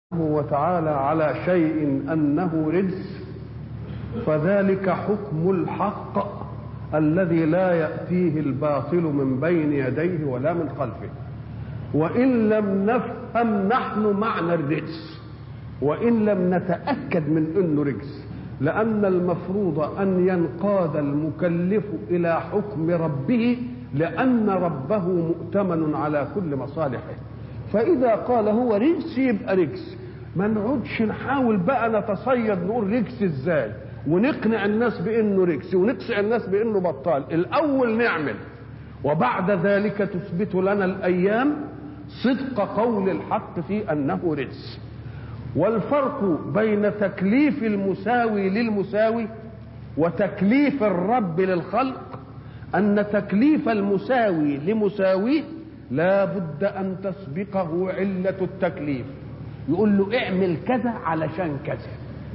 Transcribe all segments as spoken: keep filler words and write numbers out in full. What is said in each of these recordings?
وتعالى على شيء أنه رجس، فذلك حكم الحق الذي لا يأتيه الباطل من بين يديه ولا من خلفه. وإن لم نفهم نحن معنى الرجس، وإن لم نتأكد من أنه رجس، لأن المفروض أن ينقاد المكلف إلى حكم ربه، لأن ربه مؤتمن على كل مصالحه. فإذا قال هو رجس يبقى رجس، ما نقعدش نحاول بقى نتصيد نقول رجس ازاي ونقنع الناس بانه رجس ونقنع الناس بانه بطال. الاول نعمل، وبعد ذلك تثبت لنا الايام صدق قول الحق في انه رجس. والفرق بين تكليف المساوي للمساوي وتكليف الرب للخلق ان تكليف المساوي لمساويه لا بد ان تسبقه علة التكليف، يقول له اعمل كذا علشان كذا.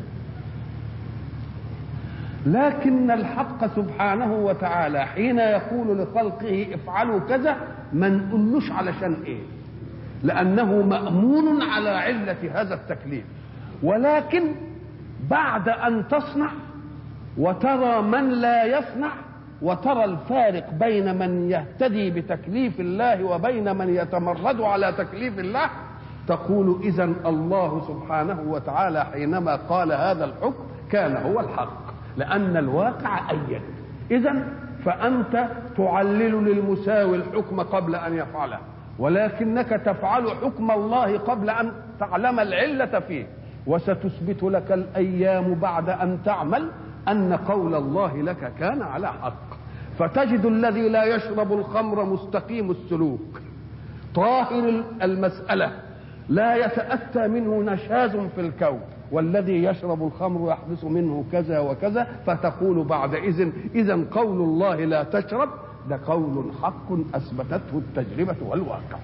لكن الحق سبحانه وتعالى حين يقول لخلقه افعلوا كذا ما نقولوش علشان ايه، لانه مأمون على علة هذا التكليف. ولكن بعد ان تصنع وترى من لا يصنع وترى الفارق بين من يهتدي بتكليف الله وبين من يتمرد على تكليف الله، تقول إذن الله سبحانه وتعالى حينما قال هذا الحكم كان هو الحق، لأن الواقع أيد. إذن فأنت تعلل للمساوي الحكم قبل أن يفعله، ولكنك تفعل حكم الله قبل أن تعلم العلة فيه. وستثبت لك الأيام بعد أن تعمل أن قول الله لك كان على حق. فتجد الذي لا يشرب الخمر مستقيم السلوك طاهر المسألة، لا يتأتى منه نشاز في الكون، والذي يشرب الخمر يحدث منه كذا وكذا. فتقول بعد إذن إذن قول الله لا تشرب ده قول حق أثبتته التجربة والواقع.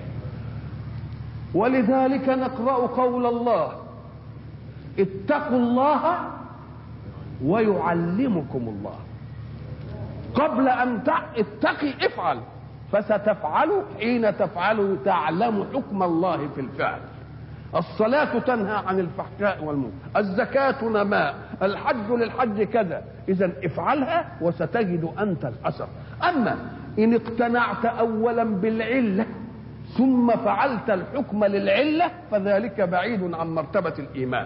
ولذلك نقرأ قول الله اتقوا الله ويعلمكم الله. قبل أن اتقي افعل، فستفعل، حين تفعل تعلم حكم الله في الفعل. الصلاة تنهى عن الفحشاء والمنكر، الزكاة نماء، الحج للحج كذا. إذن افعلها وستجد أنت الأثر. أما إن اقتنعت أولا بالعلة ثم فعلت الحكم للعلة فذلك بعيد عن مرتبة الإيمان.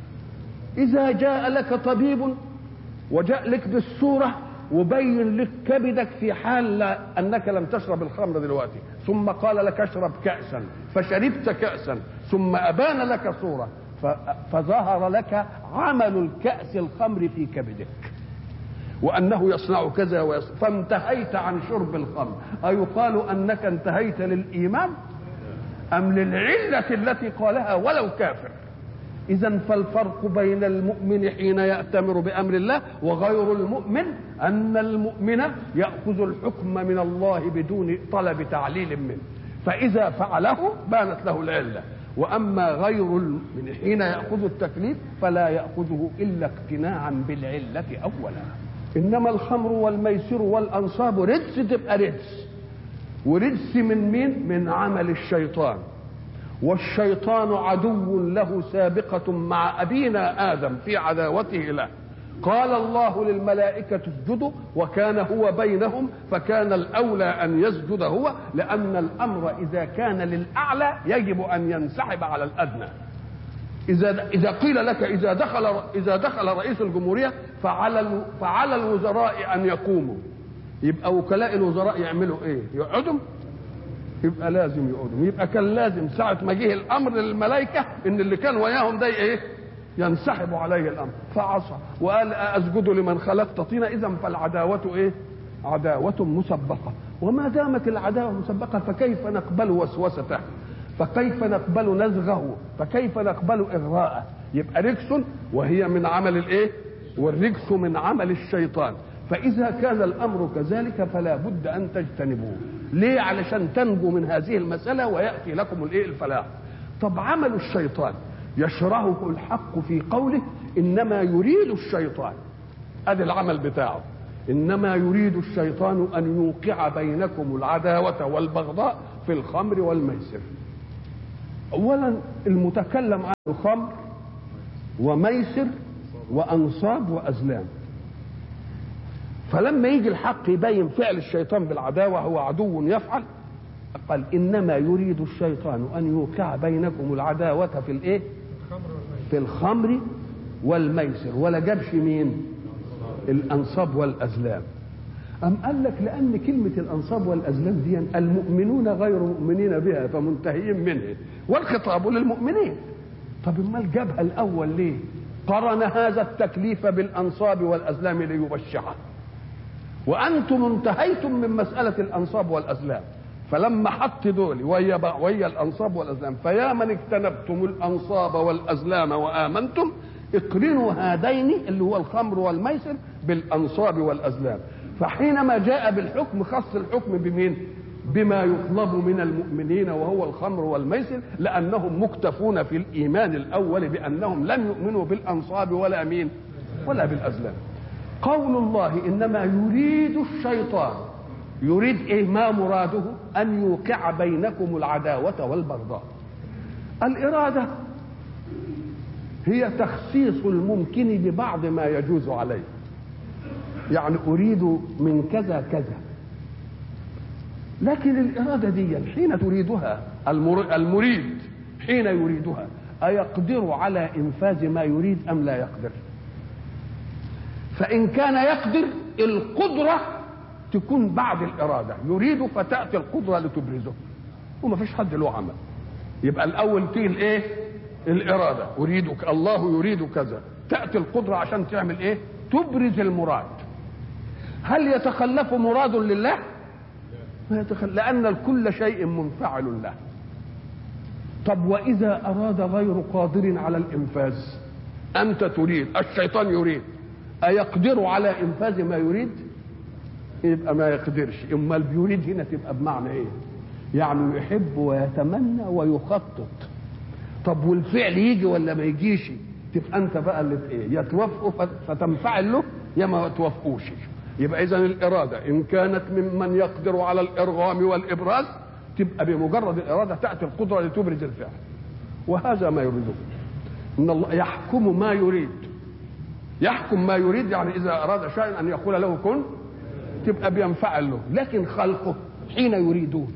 إذا جاء لك طبيب وجاء لك بالصورة وبين لك كبدك في حال أنك لم تشرب الخمر دلوقتي، ثم قال لك اشرب كأسا فشربت كأسا، ثم أبان لك صورة فظهر لك عمل الكأس الخمر في كبدك وأنه يصنع كذا ويصنع، فانتهيت عن شرب الخمر. أيقال أنك انتهيت للإيمان أم للعلة التي قالها ولو كافر؟ إذن فالفرق بين المؤمن حين يأتمر بأمر الله وغير المؤمن أن المؤمن يأخذ الحكم من الله بدون طلب تعليل منه، فإذا فعله بانت له العلة. وأما غير المؤمن حين يأخذ التكليف فلا يأخذه إلا اقتناعا بالعلة أولا. إنما الخمر والميسر والأنصاب رجس، تبقى رجس. ورجس من مين؟ من عمل الشيطان. والشيطان عدو له سابقة مع أبينا آدم في عداوته له. قال الله للملائكة اسجدوا وكان هو بينهم، فكان الأولى أن يسجد هو، لأن الأمر إذا كان للأعلى يجب أن ينسحب على الأدنى. إذا إذا قيل لك إذا دخل إذا دخل رئيس الجمهورية فعلى فعلى الوزراء أن يقوموا، يبقى وكلاء الوزراء يعملوا إيه؟ يقعدوا؟ يبقى لازم يقعدوا. يبقى كان لازم ساعة ما جه الأمر للملائكة إن اللي كان وياهم ده إيه؟ ينسحبوا عليه الأمر، فعصى وقال أسجد لمن خلقت طينا. إذن فالعداوة إيه؟ عداوة مسبقة. وما دامت العداوة مسبقة فكيف نقبل وسوسته؟ فكيف نقبل نزغه؟ فكيف نقبل إغراءه؟ يبقى رجس، وهي من عمل الإيه؟ والرجس من عمل الشيطان. فإذا كان الأمر كذلك فلا بد أن تجتنبوه. ليه؟ علشان تنجو من هذه المسألة ويأتي لكم الإيه؟ الفلاح. طب عمل الشيطان يشرحه الحق في قوله إنما يريد الشيطان، هذا العمل بتاعه، إنما يريد الشيطان أن يوقع بينكم العداوة والبغضاء في الخمر والميسر. اولا المتكلم عنه خمر وميسر وانصاب وازلام، فلما يجي الحق يبين فعل الشيطان بالعداوه هو عدو يفعل، قال انما يريد الشيطان ان يوقع بينكم العداوه في الايه؟ في الخمر والميسر، ولا جابش مين؟ الانصاب والازلام. أم قال لك لأن كلمة الأنصاب والأزلام دي المؤمنون غير مؤمنين بها فمنتهيين منها، والخطاب للمؤمنين. طب امال جابها الأول ليه؟ قرن هذا التكليف بالأنصاب والأزلام ليبشعه، وأنتم انتهيتم من مسألة الأنصاب والأزلام، فلما حط دول ويا ويا الأنصاب والأزلام فيا من اجتنبتم الأنصاب والأزلام وآمنتم اقرنوا هذين اللي هو الخمر والميسر بالأنصاب والأزلام. فحينما جاء بالحكم خص الحكم بمين؟ بما يطلب من المؤمنين وهو الخمر والميسر، لأنهم مكتفون في الإيمان الأول بأنهم لم يؤمنوا بالأنصاب ولا مين ولا بالأزلام. قول الله إنما يريد الشيطان، يريد إيه؟ ما مراده؟ أن يوقع بينكم العداوة والبغضاء. الإرادة هي تخصيص الممكن ببعض ما يجوز عليه، يعني أريد من كذا كذا، لكن الإرادة دي حين تريدها المريد حين يريدها أيقدر على إنفاذ ما يريد أم لا يقدر؟ فإن كان يقدر القدرة تكون بعد الإرادة، يريد فتأتي القدرة لتبرزه، وما فيش حد له عمل. يبقى الأول تيجي الإيه؟ الإرادة، أريدك، الله يريد كذا، تأتي القدرة عشان تعمل إيه؟ تبرز المراد. هل يتخلف مراد لله؟ ما يتخلف، لأن كل شيء منفعل له. طب وإذا أراد غير قادر على الإنفاذ، أنت تريد، الشيطان يريد، أيقدر على إنفاذ ما يريد؟ يبقى ما يقدرش. أما اللي بيريد هنا تبقى بمعنى إيه؟ يعني يحب ويتمنى ويخطط. طب والفعل يجي ولا ما يجيش؟ تبقى أنت بقى اللي إيه؟ يا توافقه فتنفعل له يا ما توافقوش. يبقى إذن الإرادة إن كانت ممن يقدر على الإرغام والإبراز تبقى بمجرد الإرادة تأتي القدرة لتبرز الفعل، وهذا ما يريده. إن الله يحكم ما يريد، يحكم ما يريد يعني إذا أراد شيئا أن يقول له كن تبقى بينفعل له. لكن خلقه حين يريدون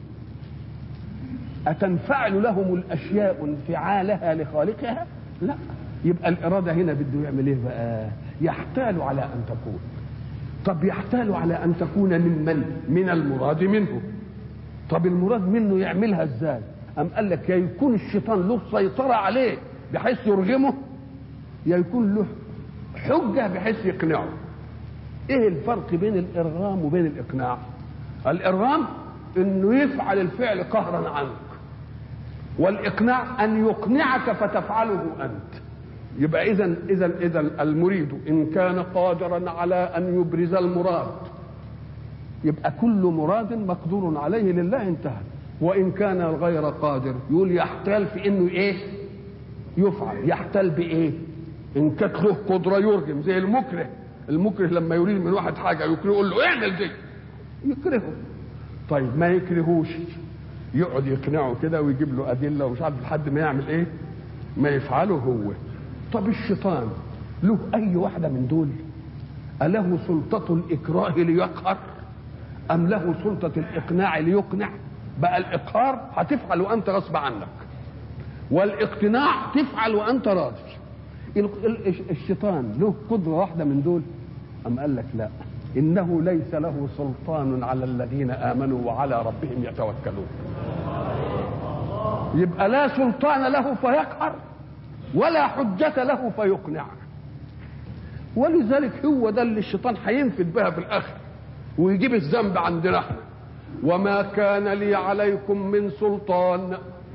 أتنفعل لهم الأشياء انفعالها لخالقها؟ لا. يبقى الإرادة هنا بده يعمل إيه بقى؟ يحتال على أن تكون. طب يحتال على أن تكون ممن؟ من المراد منه. طب المراد منه يعملها إزاي؟ أم قال لك يا يكون الشيطان له سيطرة عليه بحيث يرغمه، يا يكون له حجة بحيث يقنعه. إيه الفرق بين الإرغام وبين الإقناع؟ الإرغام إنه يفعل الفعل قهرا عنك، والإقناع أن يقنعك فتفعله أنت. يبقى إذن إذن إذن المريد إن كان قادرا على أن يبرز المراد يبقى كل مراد مقدور عليه لله انتهى. وإن كان غير قادر يقول يحتال في إنه إيه؟ يفعل. يحتال بإيه؟ إن كانت له قدرة يرغم، زي المكره. المكره لما يريد من واحد حاجة يكره يقول له اعمل دي، يكرهه. طيب ما يكرهوش يقعد يقنعه كده ويجيب له أدلة ومش عارف لحد ما يعمل إيه؟ ما يفعله هو. طب الشيطان له أي واحدة من دول؟ أله سلطة الإكراه ليقهر أم له سلطة الإقناع ليقنع؟ بقى الإقهار هتفعل وأنت غصب عنك، والاقتناع تفعل وأنت راضي. الشيطان له قدرة واحدة من دول؟ أم قال لك لا، إنه ليس له سلطان على الذين آمنوا وعلى ربهم يتوكلون. يبقى لا سلطان له فيقهر ولا حجة له فيقنع. ولذلك هو ده اللي الشيطان هينفذ بها في الآخر ويجيب الذنب عندنا احنا. وما كان لي عليكم من سلطان،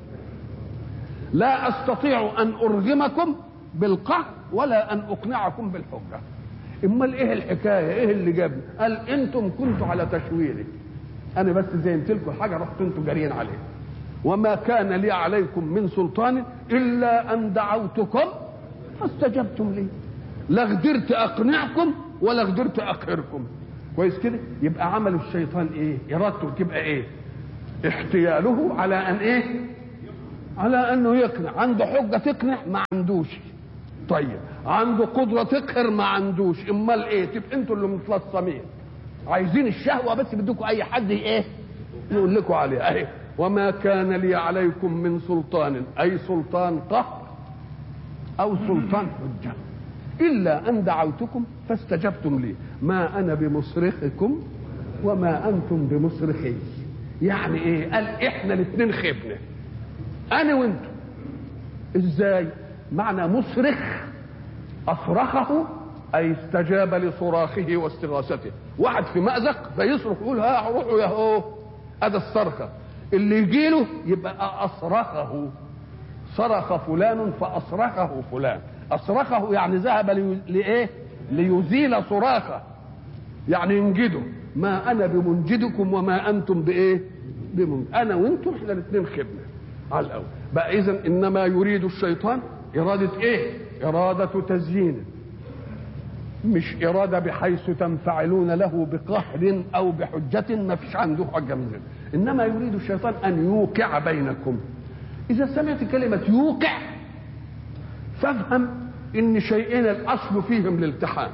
لا أستطيع أن أرغمكم بالقهر ولا أن أقنعكم بالحجة. امال ايه الحكايه؟ ايه اللي جابني؟ قال انتم كنتوا على تشويري، انا بس زينت لكم حاجه رحتوا انتوا جاريين عليها. وما كان لي عليكم من سلطان الا ان دعوتكم فاستجبتم لي. لا قدرت اقنعكم ولا قدرت اقهركم. كويس كده؟ يبقى عمل الشيطان ايه؟ ارادته تبقى ايه؟ احتياله على ان ايه؟ على انه يقنع، عنده حجه تقنع ما عندوش، طيب عنده قدره تقهر ما عندوش، امال ايه؟ تبقى انتوا اللي متلصمين عايزين الشهوه بس، بدكم اي حد ايه يقول لكم عليها اهي. وما كان لي عليكم من سلطان، اي سلطان قهر او سلطان حجه، الا ان دعوتكم فاستجبتم لي، ما انا بمصرخكم وما انتم بمصرخي. يعني ايه؟ قال احنا الاثنين خبنا، انا وانتم. ازاي؟ معنى مصرخ اصرخه اي استجاب لصراخه واستغاثته. واحد في مأزق فيصرخ يقول ها روحوا يا هو، ادي الصرخه. اللي يجيله يبقى اصرخه، صرخ فلان فاصرخه فلان. اصرخه يعني ذهب لي... لايه؟ ليزيل صراخه، يعني ينجده. ما انا بمنجدكم وما انتم بايه؟ بمنجد. انا وانتم احنا الاثنين خبنا على الاول بقى. اذا انما يريد الشيطان اراده ايه؟ اراده تزيين، مش اراده بحيث تنفعلون له بقهر او بحجه، ما فيش عنده حجه من ذلك. انما يريد الشيطان ان يوقع بينكم. اذا سمعت كلمه يوقع فافهم ان شيئين الاصل فيهم الالتحام،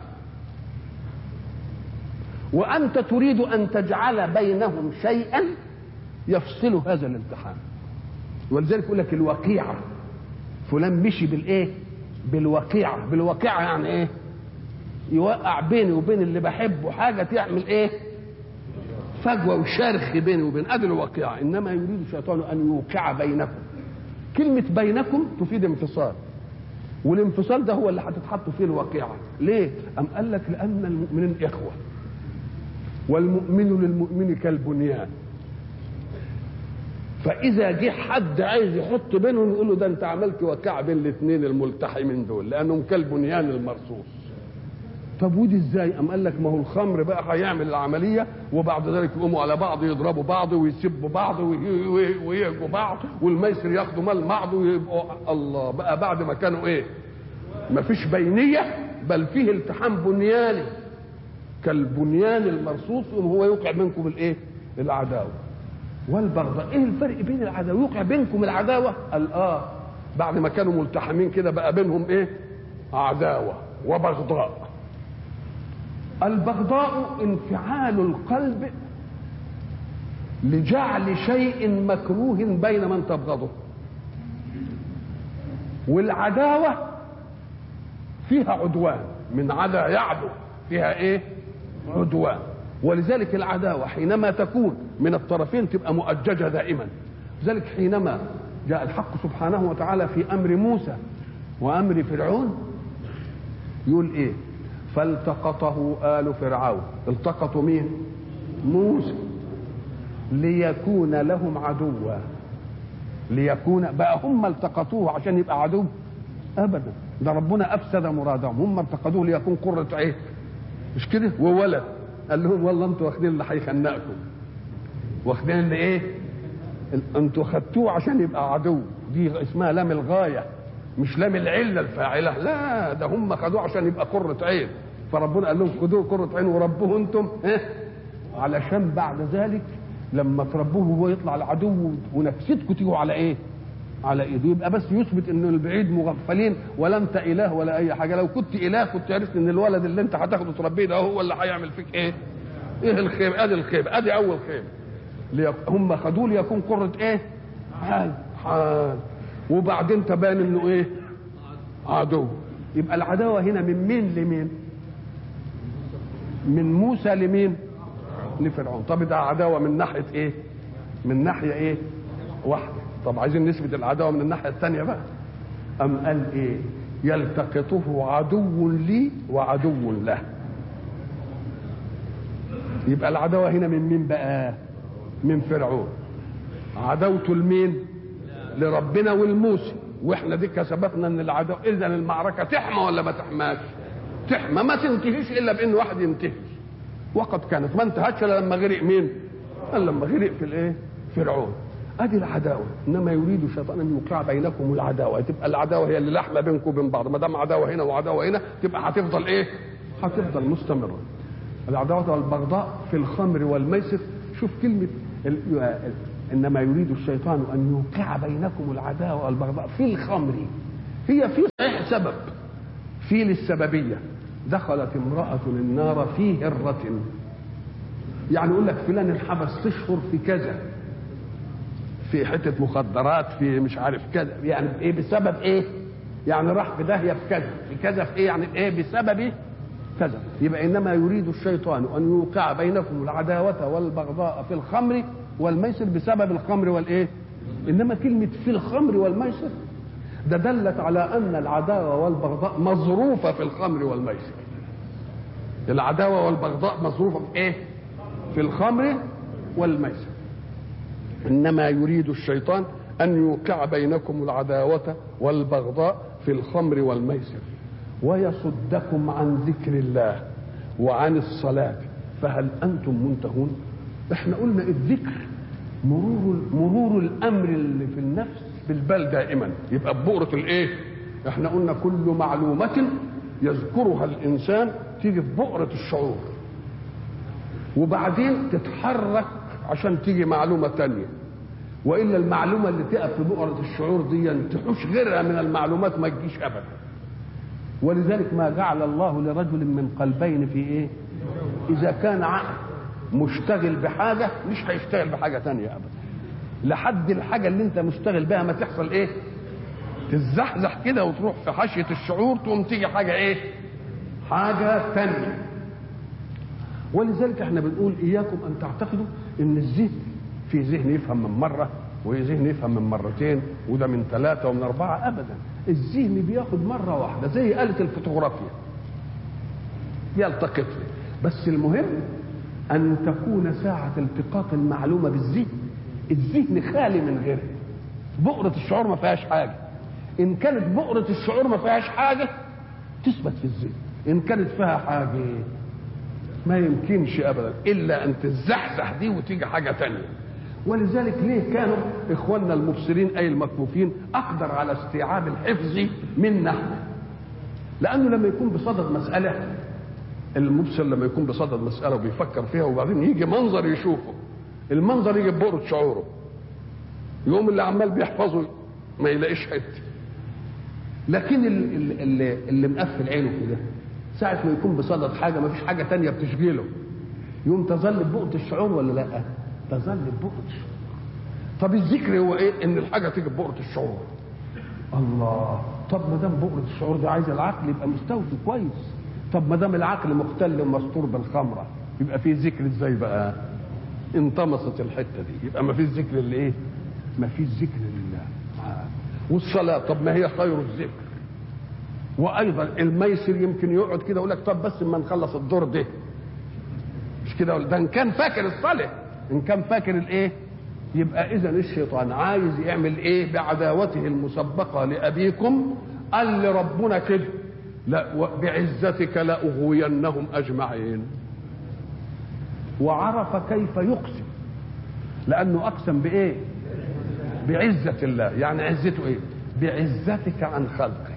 وانت تريد ان تجعل بينهم شيئا يفصل هذا الالتحام. ولذلك يقول لك الوقيعه، فلان مشي بالايه؟ بالوقيعه. بالوقيعه يعني ايه؟ يوقع بيني وبين اللي بحبه حاجه تعمل ايه؟ فجوه وشرخ بيني وبين، ادي الوقيعه. انما يريد الشيطان ان يوقع بينكم. كلمه بينكم تفيد انفصال، والانفصال ده هو اللي هتتحط فيه الوقيعه. ليه؟ ام قال لك لان المؤمنين اخوه، والمؤمن للمؤمن كالبنيان. فاذا جه حد عايز يحط بينهم يقول له ده انت عملت وقيعه بين الاثنين الملتحمين دول، لانهم كالبنيان المرصوص. طب ودي ازاي؟ ام قال لك ما هو الخمر بقى هيعمل العمليه، وبعد ذلك يقوموا على بعض يضربوا بعض ويسبوا بعض ويهجوا بعض، والميسر ياخدوا مال بعض ويبقوا الله بقى بعد ما كانوا ايه؟ ما فيش بينيه، بل فيه التحام بنياني كالبنيان المرصوص، وهو يوقع بينكم الايه؟ العداوه والبغضاء. ايه الفرق بين العداوه؟ يوقع بينكم العداوه، قال اه بعد ما كانوا ملتحمين كده بقى بينهم ايه؟ عداوه وبغضاء. البغضاء انفعال القلب لجعل شيء مكروه بين من تبغضه، والعداوه فيها عدوان، من عدا يعدو، فيها ايه؟ عدوان. ولذلك العداوه حينما تكون من الطرفين تبقى مؤججه دائما. لذلك حينما جاء الحق سبحانه وتعالى في امر موسى وامر فرعون يقول ايه؟ فالتقطه آل فرعون. التقطوا مين؟ موسى، ليكون لهم عدوا. ليكون بقى هم التقطوه عشان يبقى عدو؟ ابدا، ده ربنا افسد مرادهم. هم التقطوه ليكون قرة عين، مش كده؟ وولد قال لهم والله انتوا واخدين اللي هيخنقكم، واخدين اللي ايه؟ انتوا خدتوه عشان يبقى عدو. دي اسمها لام الغايه، مش لام العله الفاعله، لا ده هم خدوه عشان يبقى قرة عين. فربنا قال لهم خدوه قرة عين وربوه انتم ايه؟ علشان بعد ذلك لما تربوه هو يطلع العدو ونفسيتكم تيجوا على ايه؟ على ايده. يبقى بس يثبت ان البعيد مغفلين ولا انت اله ولا اي حاجه. لو كنت اله كنت عرفت ان الولد اللي انت هتاخده تربيه ده هو اللي هيعمل فيك ايه؟ ايه الخيب؟ ادي الخيب، ادي اول خيب. هم خدوه ليكون قرة ايه؟ حال حال. وبعدين تبان انه ايه؟ عدو. يبقى العداوه هنا من مين لمين؟ من موسى لمين؟ لفرعون. طب ده عداوه من ناحيه ايه؟ من ناحيه ايه؟ واحده. طب عايزين نثبت العداوه من الناحيه الثانيه بقى. ام قال ايه؟ يلتقطه عدو لي وعدو له. يبقى العداوه هنا من مين بقى؟ من فرعون. عداوته لمين؟ لربنا والموسى. واحنا دي كسبتنا ان العداوه. اذا المعركه تحمى ولا ما تحماش؟ تحمى، ما تنتهيش الا بان واحد ينتهي. وقد كانت ما انتهتش الا لما غرق مين؟ لما غرق في الايه؟ فرعون. ادي العداوه. انما يريد الشيطان ان يوقع بينكم العداوه. تبقى العداوه هي اللي لحمه بينكم وبين بعض. ما دام عداوه هنا وعداوه هنا تبقى هتفضل ايه؟ هتفضل مستمره. العداوه والبغضاء في الخمر والميسر. شوف كلمه انما يريد الشيطان ان يوقع بينكم العداوه والبغضاء في الخمر. هي في صحيح سبب، في للسببيه. دخلت امراه النار في هره، يعني يقول لك فلان انحبس تشهر في كذا، في حته مخدرات، في مش عارف كذا، يعني ايه بسبب ايه؟ يعني راح في داهيه في كذا، في كذا في ايه؟ يعني ايه بسبب كذا. يبقى انما يريد الشيطان ان يوقع بينكم العداوه والبغضاء في الخمر والميسر بسبب الخمر والايه؟ انما كلمه في الخمر والميسر ده دلت على ان العداوه والبغضاء مظروفه في الخمر والميسر. العداوه والبغضاء مظروفه في ايه؟ في الخمر والميسر. انما يريد الشيطان ان يوقع بينكم العداوه والبغضاء في الخمر والميسر ويصدكم عن ذكر الله وعن الصلاه فهل انتم منتهون. احنا قلنا الذكر مرور مرور الامر اللي في النفس بالبال دائما، يبقى ببؤره الايه؟ احنا قلنا كل معلومه يذكرها الانسان تيجي في بؤره الشعور، وبعدين تتحرك عشان تيجي معلومه تانية، والا المعلومه اللي تقف في بؤره الشعور دي تحوش غيرها من المعلومات ما تجيش ابدا. ولذلك ما جعل الله لرجل من قلبين في ايه؟ اذا كان عقل مشتغل بحاجه مش هيشتغل بحاجه تانية ابدا، لحد الحاجه اللي انت مشتغل بها ما تحصل ايه؟ تتزحزح كده وتروح في حاشيه الشعور، تقوم تيجي حاجه ايه؟ حاجه تانية. ولذلك احنا بنقول اياكم ان تعتقدوا ان الذهن في ذهن يفهم من مره وذهن يفهم من مرتين وده من ثلاثه ومن اربعه، ابدا. الذهن بياخد مره واحده زي آلة الفوتوغرافيا يلتقط. بس المهم ان تكون ساعه التقاط المعلومه بالذهن الذهن خالي من غيره، بؤره الشعور ما فيهاش حاجه. ان كانت بؤره الشعور ما فيهاش حاجه تثبت في الذهن، ان كانت فيها حاجه ما يمكنش ابدا الا ان تزحزح دي وتيجي حاجه تانية. ولذلك ليه كانوا اخواننا المبصرين اي المكفوفين اقدر على استيعاب الحفظ منا؟ لانه لما يكون بصدد مساله، المبصر لما يكون بصدد مساله وبيفكر فيها وبعدين يجي منظر يشوفه، المنظر يجي ببؤره شعوره، يقوم اللي عمال بيحفظه ما يلاقيش حته. لكن اللي, اللي, اللي مقفل عينه كده ساعة ما يكون بصدد حاجة ما فيش حاجة تانية بتشغله، يوم تظل ببؤرة الشعور ولا لا؟ تظل ببؤرة الشعور. طب الذكر هو ايه؟ ان الحاجة تيجي ببؤرة الشعور. الله، طب ما دام بؤرة الشعور دي عايز العقل يبقى مستوفي كويس. طب ما دام العقل مختل ومستور بالخمرة يبقى في ذكر ازاي بقى؟ انطمست الحتة دي يبقى ما فيش ذكر لايه؟ ما فيش ذكر لله. والصلاة طب ما هي خير الذكر. وايضا الميسر يمكن يقعد كده يقول لك طب بس اما نخلص الدور ده، مش كده؟ ده ان كان فاكر الصلاه، ان كان فاكر الايه، يبقى اذا الشيطان عايز يعمل ايه بعداوته المسبقه لابيكم؟ قال لربنا كده لا بعزتك لاغوينهم اجمعين، وعرف كيف يقسم لانه اقسم بايه؟ بعزه الله. يعني عزته ايه؟ بعزتك عن خلقك.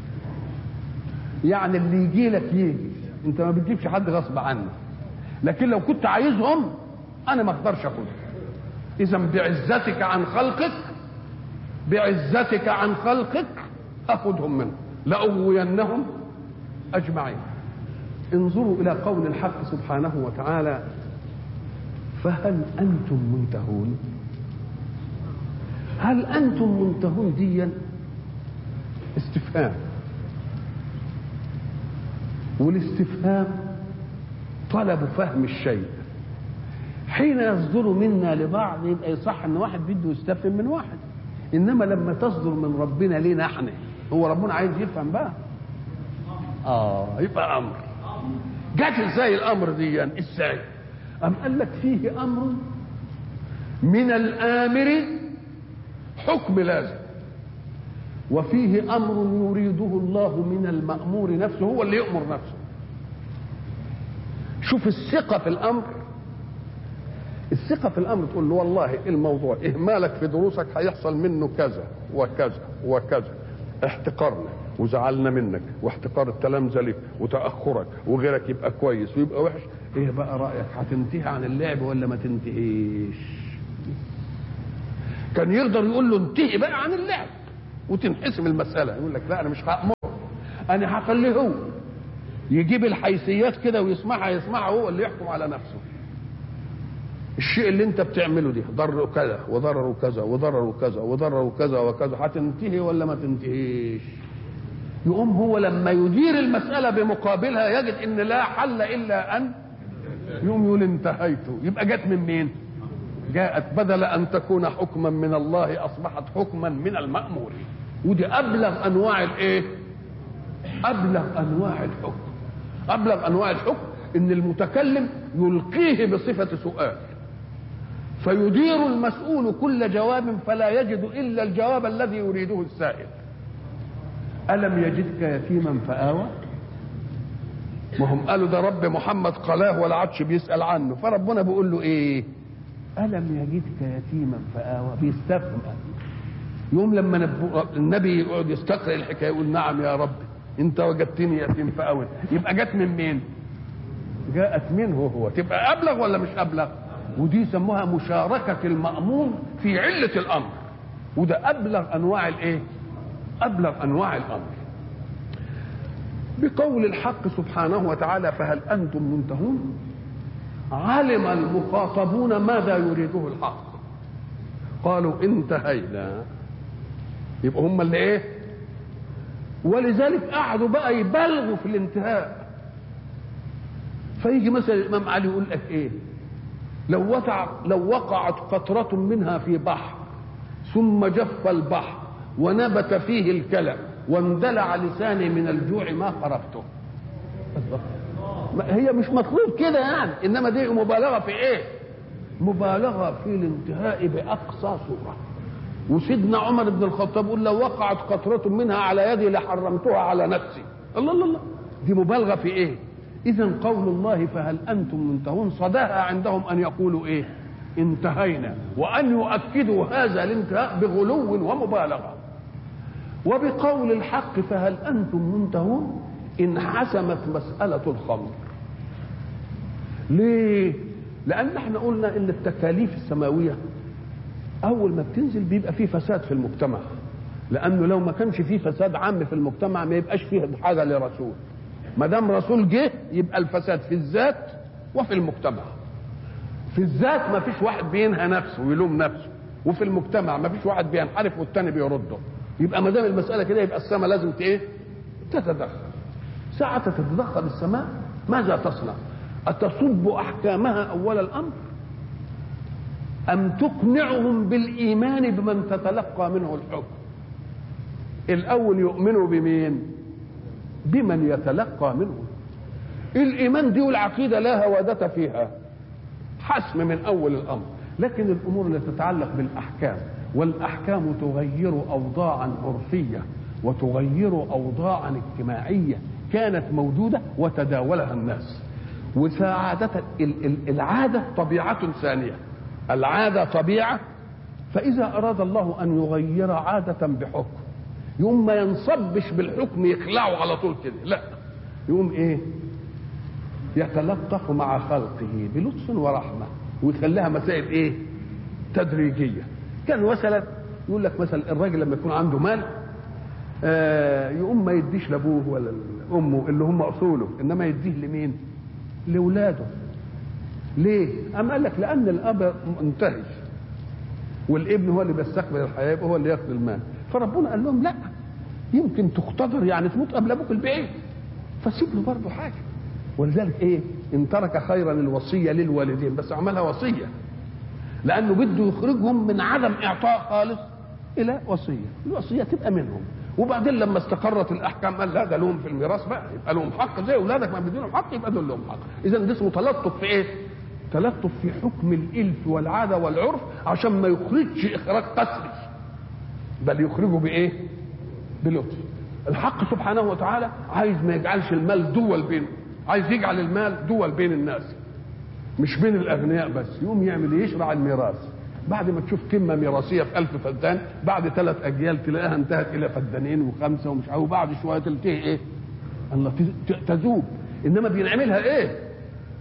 يعني اللي يجي لك يجي، انت ما بتجيبش حد غصب عنه، لكن لو كنت عايزهم انا ما اقدرش اخدهم. اذا بعزتك عن خلقك، بعزتك عن خلقك اخذهم منه لاغوينهم اجمعين. انظروا الى قول الحق سبحانه وتعالى فهل انتم منتهون. هل انتم منتهون ديا استفهام، والاستفهام طلب فهم الشيء. حين يصدر منا لبعض يبقى يصح ان واحد بده يستفهم من واحد، انما لما تصدر من ربنا لينا احنا، هو ربنا عايز يفهم بقى؟ اه يبقى امر. جات ازاي الامر دي؟ ازاي؟ ام قال لك فيه امر من الامر حكم لازم، وفيه امر يريده الله من المأمور نفسه، هو اللي يأمر نفسه. شوف الثقة في الامر، الثقة في الامر تقول له والله الموضوع اهمالك في دروسك هيحصل منه كذا وكذا وكذا، احتقارنا وزعلنا منك واحتقار التلامذة لك وتأخرك وغيرك يبقى كويس ويبقى وحش، ايه بقى رأيك؟ هتنتهي عن اللعب ولا ما تنتهيش؟ كان يقدر يقول له انتهي بقى عن اللعب وتنحسم المساله. يقول لك لا انا مش هامر، انا هخليه هو يجيب الحيثيات كده ويسمعها يسمعها هو اللي يحكم على نفسه. الشيء اللي انت بتعمله ده ضر كذا وضرر كذا وضرر كذا وضرر كذا وكذا، هتنتهي ولا ما تنتهيش؟ يقوم هو لما يدير المسألة بمقابلها يجد ان لا حل الا ان يقوم يقول انتهيت. يبقى جت من مين؟ جاءت بدل ان تكون حكما من الله اصبحت حكما من المأمور. ودي ابلغ انواع الايه؟ ابلغ انواع الحكم. ابلغ انواع الحكم ان المتكلم يلقيه بصفة سؤال فيدير المسؤول كل جواب فلا يجد الا الجواب الذي يريده السائل. ألم يجدك يتيما فآوى؟ ما هم قالوا ده رب محمد قلاه ولا عادش بيسأل عنه، فربنا بيقول له ايه؟ ألم يجدك يتيما فآوى، بيستفهم. يوم لما النبي يقعد يستقرأ الحكاية يقول نعم يا رب انت وجدتني يتيم فآوى، يبقى جت من مين؟ جاءت منه هو. تبقى أبلغ ولا مش أبلغ؟ ودي يسموها مشاركة المأمور في علة الأمر، وده أبلغ أنواع الإيه؟ أبلغ أنواع الأمر. بقول الحق سبحانه وتعالى فهل أنتم منتهون؟ علم المخاطبون ماذا يريده الحق قالوا انتهينا. يبقى هم اللي إيه؟ ولذلك قعدوا بقى يبالغوا في الانتهاء. فيجي مثلا الإمام علي يقول لك إيه؟ لو وقع لو وقعت قطرة منها في بحر ثم جف البحر ونبت فيه الكلى واندلع لساني من الجوع ما قربته. هي مش مطلوب كده يعني، انما دي مبالغه في ايه؟ مبالغه في الانتهاء باقصى صوره. وسيدنا عمر بن الخطاب يقول لو وقعت قطره منها على يدي لحرمتها على نفسي. الله الله الله، دي مبالغه في ايه؟ اذا قول الله فهل انتم منتهون صداها عندهم ان يقولوا ايه؟ انتهينا، وان يؤكدوا هذا الانتهاء بغلو ومبالغه. وبقول الحق فهل أنتم منتهون انحسمت مسألة الخمر. ليه؟ لأن احنا قلنا إن التكاليف السماوية أول ما بتنزل بيبقى فيه فساد في المجتمع، لأنه لو ما كانش فيه فساد عام في المجتمع ما يبقاش فيه حاجة لرسول. ما دام رسول جه يبقى الفساد في الذات وفي المجتمع. في الذات ما فيش واحد بينهى نفسه ويلوم نفسه، وفي المجتمع ما فيش واحد بينحرف والتاني بيرده. يبقى ما دام المسألة كده يبقى السماء لازم ايه؟ تتدخل. ساعة تتدخل السماء ماذا تصنع؟ أتصب أحكامها أول الأمر أم تقنعهم بالإيمان بمن تتلقى منه الحكم؟ الأول يؤمنوا بمين؟ بمن يتلقى منه. الإيمان دي والعقيدة لا هوادة فيها، حسم من أول الأمر. لكن الأمور التي تتعلق بالأحكام، والأحكام تغير أوضاعا عرفية وتغير أوضاعا اجتماعية كانت موجودة وتداولها الناس. وسعادة العادة طبيعة ثانية، العادة طبيعة. فإذا أراد الله أن يغير عادة بحكم يقوم ما ينصبش بالحكم يخلعه على طول كده، لا، يقوم إيه؟ يتلطف مع خلقه بلطف ورحمة ويخليها مسائل إيه؟ تدريجية. كان مثلا يقول لك مثلا الراجل لما يكون عنده مال آه يقوم ما يديش لابوه ولا لامه اللي هم اصوله، انما يديه لمين؟ لاولاده. ليه؟ أم قال لك لان الاب منتهي والابن هو اللي بيستقبل الحياه يبقى هو اللي ياخذ المال. فربنا قال لهم لا، يمكن تقتدر يعني تموت قبل ابوك البعيد فسيب له برضه حاجه. ولذلك ايه؟ ان ترك خيرا الوصيه للوالدين، بس عملها وصيه لانه بده يخرجهم من عدم اعطاء خالص الى وصيه، الوصيه تبقى منهم. وبعدين لما استقرت الاحكام قال لا ده لهم في الميراث بقى، يبقى لهم حق زي اولادك ما بيدينهم حق يبقى دول لهم حق. اذا ده اسمه تلطف في ايه؟ تلطف في حكم الالف والعاده والعرف عشان ما يخرجش اخراج قسري، بل يخرجه بايه؟ بلطف. الحق سبحانه وتعالى عايز ما يجعلش المال دول بينه، عايز يجعل المال دول بين الناس مش بين الاغنياء بس. يقوم يعمل ايه؟ يشرع الميراث. بعد ما تشوف قمه ميراثيه في ألف فدان بعد ثلاث اجيال تلاقيها انتهت الى فدانين وخمسه ومش عارف، وبعد شويه تنتهي ايه؟ الله تذوب. انما بينعملها ايه؟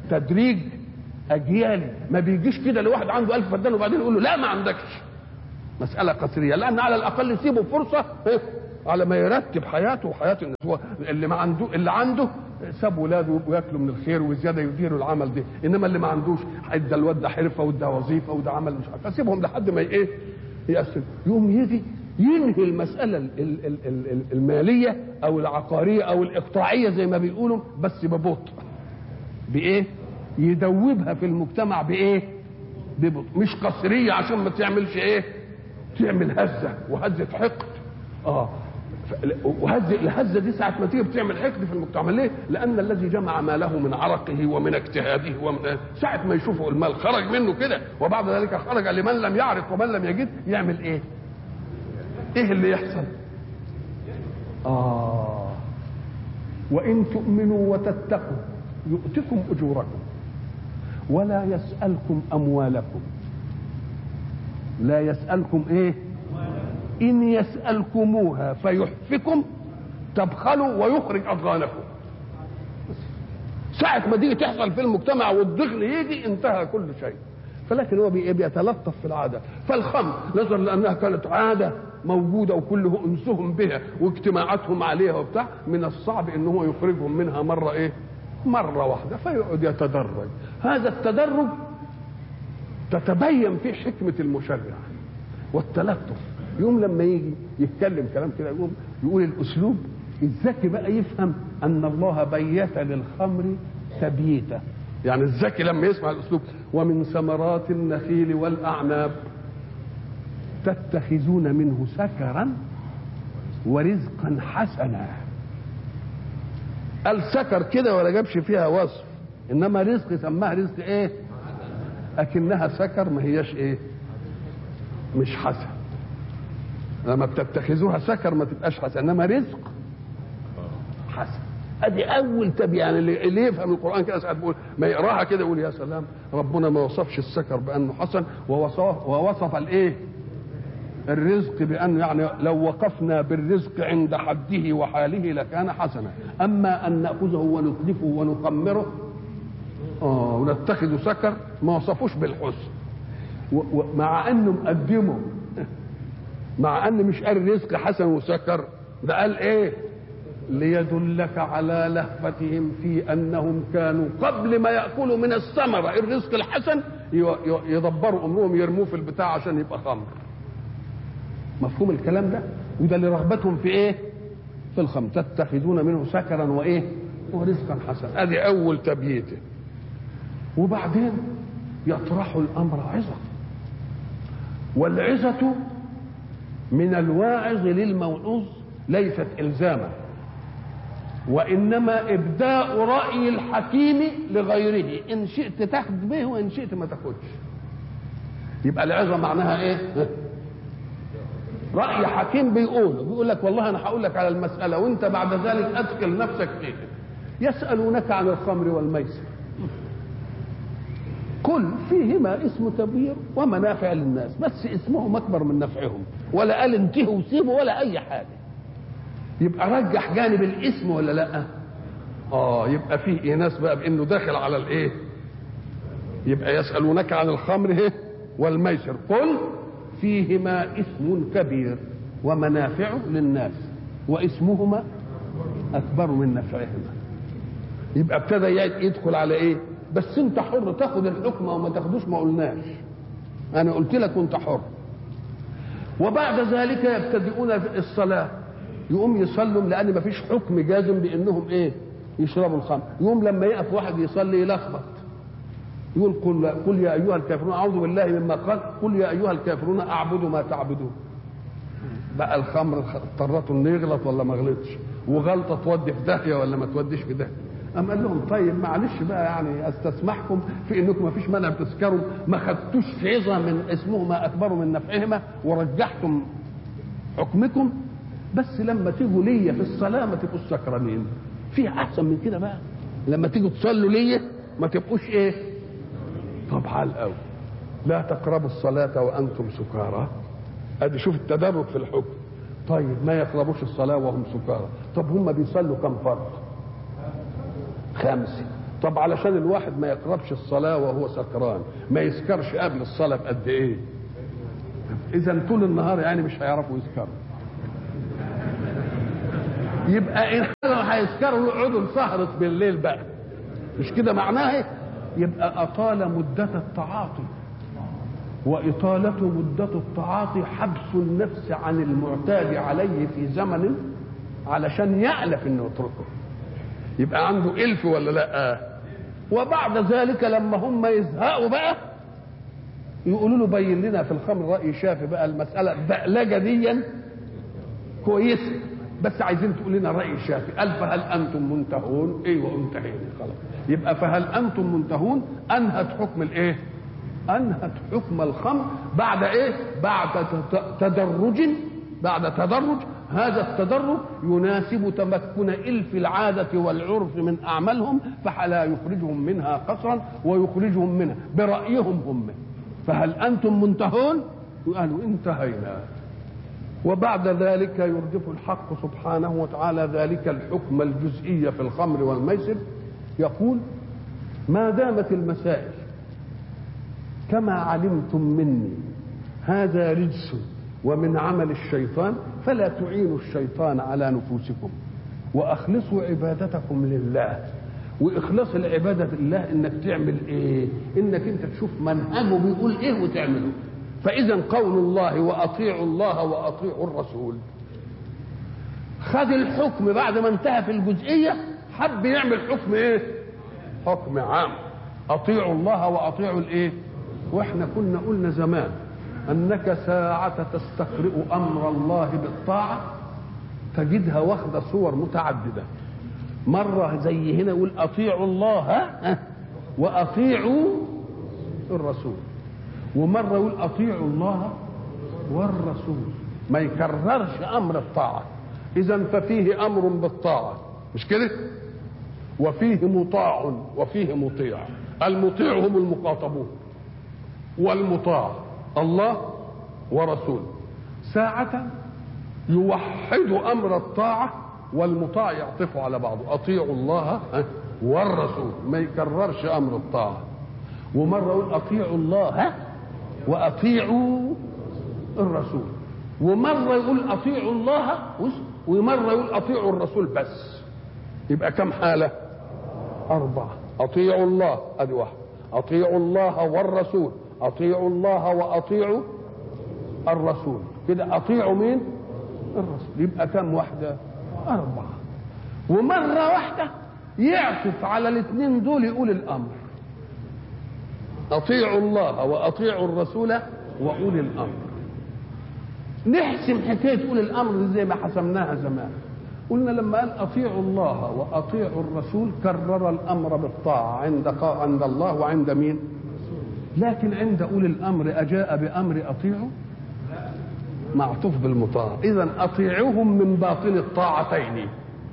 تدريج اجيالي. ما بيجيش كده لواحد عنده ألف فدان وبعدين يقول له لا ما عندكش. مساله قصريه، لان على الاقل يسيبوا فرصه على ما يرتب حياته وحياه الناس. هو اللي ما عنده اللي عنده ساب ولاده وياكلوا من الخير وزياده يديروا العمل ده، انما اللي ما عندوش ادى الواد ده حرفه وده وظيفه وده عمل مش عارف، اسيبهم لحد ما ايه يقسم، يقوم يجي ينهي المساله ال ال ال ال الماليه او العقاريه او الاقطاعيه زي ما بيقولوا، بس ببطء. بايه؟ يدوبها في المجتمع بايه؟ ببطء، مش قصريه عشان ما تعملش ايه؟ تعمل هزه وهزه حقد. اه وهزه الهزه دي ساعه ما تيجي بتعمل حقد في المجتمع. ليه؟ لان الذي جمع ماله من عرقه ومن اجتهاده ومن ساعه ما يشوفه المال خرج منه كده وبعد ذلك خرج لمن لم يعرف ومن لم يجد، يعمل ايه؟ ايه اللي يحصل؟ اه وان تؤمنوا وتتقوا يؤتكم اجوركم ولا يسألكم اموالكم. لا يسألكم ايه؟ ان يسألكموها فيحفكم تبخلوا ويخرج اضغانكم. ساعة ما دي تحصل في المجتمع والضغن يجي انتهى كل شيء. فلكن هو بيتلطف في العادة. فالخمر نظرا لانها كانت عادة موجودة وكله انسهم بها واجتماعاتهم عليها وبتاع، من الصعب ان هو يخرجهم منها مرة ايه؟ مرة واحدة، فيقعد يتدرج. هذا التدرج تتبين فيه حكمة المشرع والتلطف. يوم لما يجي يتكلم كلام كده يقوم يقول الاسلوب الذكي بقى يفهم ان الله بيت للخمر تبييتا. يعني الذكي لما يسمع الاسلوب ومن ثمرات النخيل والاعناب تتخذون منه سكرا ورزقا حسنا. قال سكر كده ولا جابش فيها وصف، انما رزق سماها رزق ايه؟ اكنها سكر ما هياش ايه؟ مش حسن. لما بتتخذوها سكر ما تبقاش حسن، انما رزق حسن. ادي اول تبيان. يعني اللي يفهم القران كده ساعات بيقول ما يقراها كده يقول يا سلام، ربنا ما وصفش السكر بانه حسن ووصف ووصف الايه؟ الرزق بانه يعني لو وقفنا بالرزق عند حده وحاله لكان حسنا، اما ان ناخذه ونتلفه ونقمره اه ونتخذ سكر ما وصفوش بالحسن، ومع انه مقدمه مع ان مش قال رزق حسن وسكر، ده قال ايه؟ ليدلك على لهفتهم في انهم كانوا قبل ما ياكلوا من الثمره الرزق الحسن يدبروا امرهم يرموه في البتاع عشان يبقى خمر. مفهوم الكلام ده؟ وده اللي رغبتهم في ايه؟ في الخمر. تتخذون منه سكرا وايه؟ ورزقا حسنا. ادي اول تبييته. وبعدين يطرح الامر عظه، والعظه من الواعظ للموعوظ ليست الزاما، وانما ابداء راي الحكيم لغيره، ان شئت تاخذ به وان شئت ما تاخذش. يبقى العظه معناها ايه؟ راي حكيم بيقول بيقول لك والله انا هقول لك على المساله وانت بعد ذلك ادخل نفسك فيها. يسالونك عن الخمر والميسر قل فيهما اسم تبوير ومنافع للناس، بس اسمهم اكبر من نفعهم، ولا قال انتهوا وسيبوا ولا اي حاجه. يبقى رجح جانب الاسم ولا لا؟ اه يبقى فيه ناس بقى بانه داخل على الايه؟ يبقى يسالونك عن الخمر والميسر قل فيهما اسم كبير ومنافع للناس واسمهما اكبر من نفعهما. يبقى ابتدى يدخل على ايه؟ بس انت حر تاخد الحكم او ما تاخدوش، ما قلناش، انا قلت لك وانت حر. وبعد ذلك يبتدئون الصلاه، يقوم يصلوا لان ما فيش حكم جازم بانهم ايه؟ يشربوا الخمر. يقوم لما يقف واحد يصلي يلخبط يقول قل, قل يا ايها الكافرون اعوذ بالله مما قال قل يا ايها الكافرون اعبد ما تعبدون. بقى الخمر اضطرته انه يغلط ولا ما غلطش، وغلطه تودي في داهيه ولا ما توديش في داهيه. أم قال لهم طيب معلش بقى يعني استسمحكم في انكم ما فيش مانع تسكروا، ما خدتوش عظه من اسمهما اكبر من نفعهما ورجحتم حكمكم، بس لما تيجوا ليا في الصلاه ما تبقوش سكرانين. في احسن من كده بقى؟ لما تيجوا تصلوا ليا ما تبقوش ايه؟ طب حال قوي لا تقربوا الصلاه وانتم سكارى. ادي شوف التدرج في الحكم. طيب ما يقربوش الصلاه وهم سكارى، طب هم بيصلوا كم فرض؟ خمسه. طب علشان الواحد ما يقربش الصلاه وهو سكران ما يسكرش قبل الصلاه بقد ايه؟ اذا طول النهار يعني مش هيعرفوا يسكروا. يبقى ان هيسكروا يقعدوا سهرة بالليل بقى، مش كده معناه؟ يبقى اطال مدة التعاطي، واطالة مدة التعاطي حبس النفس عن المعتاد عليه في زمن علشان يألف انه يتركه، يبقى عنده الف ولا لا؟ وبعد ذلك لما هم يزهقوا بقى يقولوا له بين لنا في الخمر رأي شافي بقى، المسألة بقلجة ديا كويسة بس عايزين تقول لنا رأي شافي. قال فهل أنتم منتهون؟ ايوه انتهينا خلاص. يبقى فهل أنتم منتهون أنهت حكم الايه؟ أنهت حكم الخمر بعد ايه؟ بعد تدرج، بعد تدرج. هذا التدرج يناسب تمكن إلف العادة والعرف من أعمالهم، فلا يخرجهم منها قصرا ويخرجهم منها برأيهم هم. فهل أنتم منتهون؟ قالوا انتهينا. وبعد ذلك يردف الحق سبحانه وتعالى ذلك الحكم الجزئي في الخمر والميسر، يقول ما دامت المسائل كما علمتم مني هذا رجس ومن عمل الشيطان فلا تعينوا الشيطان على نفوسكم واخلصوا عبادتكم لله. واخلاص العباده لله انك تعمل ايه؟ انك انت تشوف منهجه بيقول ايه وتعمله. فاذا قول الله واطيعوا الله واطيعوا الرسول خد الحكم بعد ما انتهى في الجزئيه، حب يعمل حكم ايه؟ حكم عام. اطيعوا الله واطيعوا الايه؟ واحنا كنا قلنا زمان انك ساعة تستقرئ امر الله بالطاعة تجدها واخدة صور متعددة. مرة زي هنا يقول اطيعوا الله واطيعوا الرسول، ومرة يقول اطيعوا الله والرسول، ما يكررش امر الطاعة. اذا ففيه امر بالطاعة مش كده، وفيه مطاع وفيه مطيع. المطيع هم المخاطبون والمطاع الله ورسوله. ساعة يوحد امر الطاعة والمطاع يعطف على بعضه، اطيعوا الله والرسول، ما يكررش امر الطاعة. ومرة يقول اطيعوا الله واطيعوا الرسول، ومرة يقول اطيعوا الله ومرة يقول اطيعوا الرسول بس. يبقى كم حالة؟ أربعة. أطيعوا الله أدي واحد، أطيعوا الله والرسول، أطيعوا الله وأطيعوا الرسول، كده أطيعوا مين؟ الرسول. يبقى كم واحدة؟ أربعة. ومرة واحدة يعطف على الاثنين دول يقول الأمر، أطيعوا الله وأطيعوا الرسول وأولي الأمر. نحسم حكاية أولي الأمر زي ما حسمناها زمان. قلنا لما قال اطيعوا الله واطيعوا الرسول كرر الامر بالطاعه عند عند الله وعند مين؟ لكن عند اولي الامر اجاء بامر اطيعوا معطوف بالمطاع. اذا اطيعوهم من باطن الطاعتين،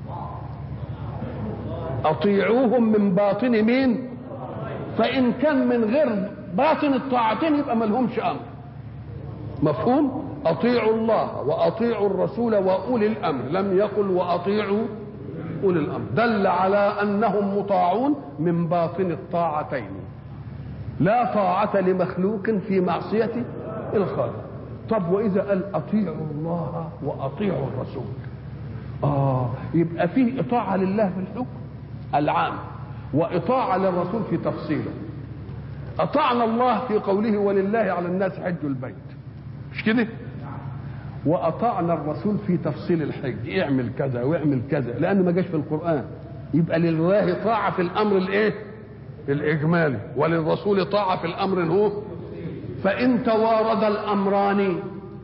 اطيعوهم من باطن مين؟ فان كان من غير باطن الطاعتين يبقى ما لهمش امر. مفهوم؟ اطيعوا الله واطيعوا الرسول واولي الامر، لم يقل واطيعوا اولي الامر، دل على انهم مطاعون من باطن الطاعتين. لا طاعة لمخلوق في معصية الخالق. طب واذا قال اطيعوا الله واطيعوا الرسول، اه يبقى فيه اطاعة لله في الحكم العام واطاعة للرسول في تفصيله. اطعنا الله في قوله ولله على الناس حج البيت، مش كده؟ واطعنا الرسول في تفصيل الحج، اعمل كذا واعمل كذا، لانه ما جاش في القران. يبقى لله طاعه في الامر الايه؟ الاجمالي، وللرسول طاعه في الامر هو. فان توارد الامران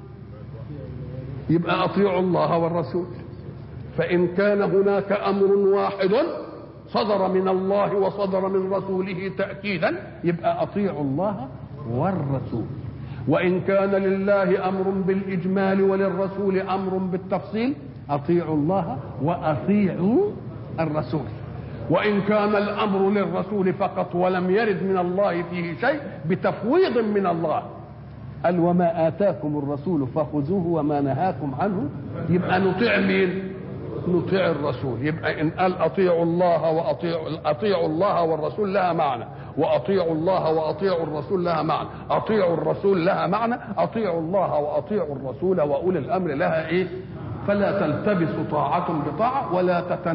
يبقى اطيعوا الله والرسول. فان كان هناك امر واحد صدر من الله وصدر من رسوله تاكيدا يبقى اطيعوا الله والرسول. وإن كان لله أمر بالإجمال وللرسول أمر بالتفصيل أطيعوا الله وأطيعوا الرسول. وإن كان الأمر للرسول فقط ولم يرد من الله فيه شيء بتفويض من الله، قال وما آتاكم الرسول فخذوه وما نهاكم عنه، يبقى نطيع مين؟ نطيع الرسول. يبقى ان قال اطيعوا الله واطيعوا اطيعوا الله والرسول لها معنى، واطيعوا الله واطيعوا الرسول لها معنى، اطيعوا الرسول لها معنى، اطيعوا الله واطيعوا الرسول واولي الامر لها ايه؟ فلا تلتبس طاعة بطاعة ولا تتن